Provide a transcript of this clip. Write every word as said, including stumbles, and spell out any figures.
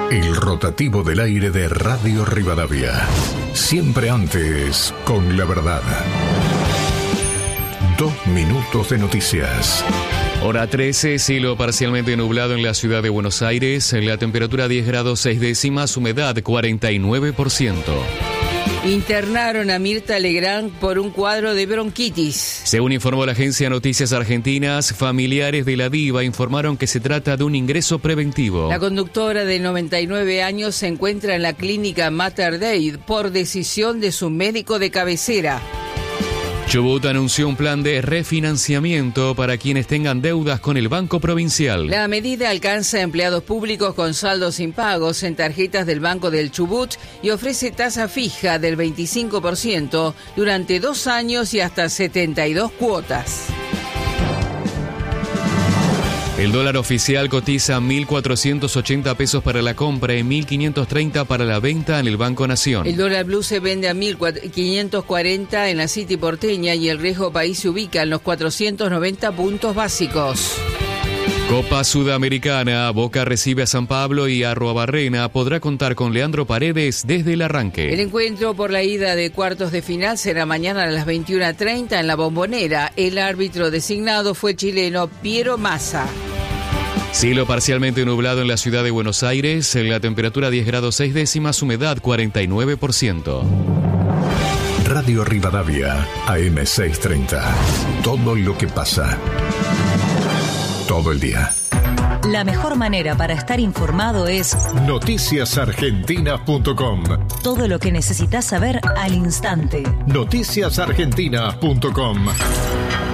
El rotativo del aire de Radio Rivadavia. Siempre antes, con la verdad. Dos minutos de noticias. Hora trece, cielo parcialmente nublado en la ciudad de Buenos Aires. La temperatura diez grados seis décimas, humedad cuarenta y nueve por ciento. Internaron a Mirta Legrand por un cuadro de bronquitis. Según informó la agencia Noticias Argentinas, familiares de la diva informaron que se trata de un ingreso preventivo. La conductora de noventa y nueve años se encuentra en la clínica Mater Dei por decisión de su médico de cabecera. Chubut anunció un plan de refinanciamiento para quienes tengan deudas con el Banco Provincial. La medida alcanza a empleados públicos con saldos impagos en tarjetas del Banco del Chubut y ofrece tasa fija del veinticinco por ciento durante dos años y hasta setenta y dos cuotas. El dólar oficial cotiza mil cuatrocientos ochenta pesos para la compra y mil quinientos treinta para la venta en el Banco Nación. El dólar blue se vende a mil quinientos cuarenta en la City porteña y el riesgo país se ubica en los cuatrocientos noventa puntos básicos. Copa Sudamericana, Boca recibe a San Pablo y Arruabarrena podrá contar con Leandro Paredes desde el arranque. El encuentro por la ida de cuartos de final será mañana a las veintiuna treinta en la Bombonera. El árbitro designado fue chileno Piero Massa. Cielo parcialmente nublado en la ciudad de Buenos Aires, la temperatura diez grados seis décimas, humedad cuarenta y nueve por ciento. Radio Rivadavia, A M seiscientos treinta. Todo lo que pasa. Todo el día. La mejor manera para estar informado es noticias argentinas punto com. Todo lo que necesitas saber al instante. noticias argentinas punto com.